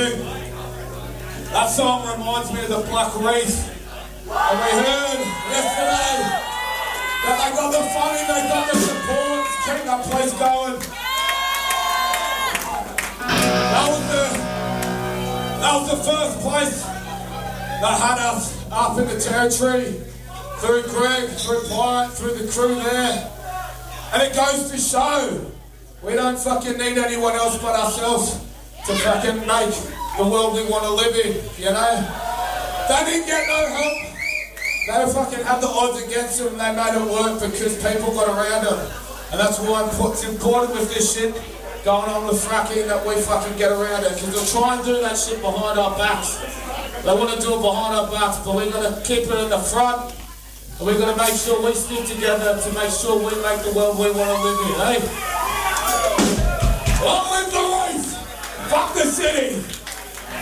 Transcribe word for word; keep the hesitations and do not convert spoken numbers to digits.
music. That song reminds me of the Black Wreath. And we heard yesterday that they got the funding, they got the support to keep that place going. That was the, that was the first place that had us up in the territory, through Greg, through Bryant, through the crew there. And it goes to show, we don't fucking need anyone else but ourselves to fucking make the world we want to live in, you know? They didn't get no help. They fucking had the odds against them and they made it work because people got around them. And that's why it's important with this shit going on with fracking that we fucking get around it. Because they'll try and do that shit behind our backs. They want to do it behind our backs, but we're going to keep it in the front. And we're going to make sure we stick together to make sure we make the world we want to live in, eh? Long live the life! Fuck the city!